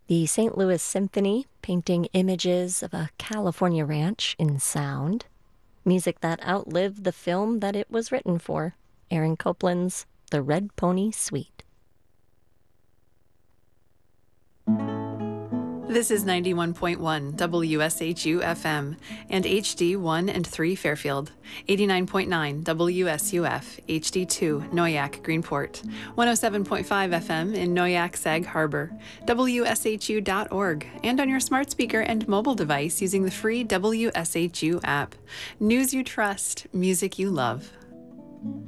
The St. Louis Symphony painting images of a California ranch in sound. Music that outlived the film that it was written for, Aaron Copland's The Red Pony Suite. This is 91.1 WSHU FM and HD 1 and 3 Fairfield, 89.9 WSUF HD 2 Noyak Greenport, 107.5 FM in Noyak Sag Harbor, WSHU.org, and on your smart speaker and mobile device using the free WSHU app. News you trust, music you love.